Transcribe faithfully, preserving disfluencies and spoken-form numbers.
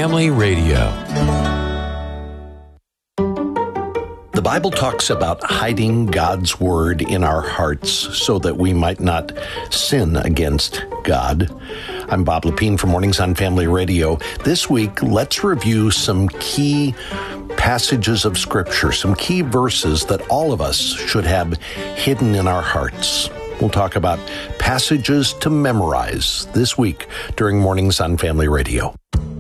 Family Radio. The Bible talks about hiding God's word in our hearts so that we might not sin against God. I'm Bob Lepine from Mornings on Family Radio. This week, let's review some key passages of Scripture, some key verses that all of us should have hidden in our hearts. We'll talk about passages to memorize this week during Mornings on Family Radio.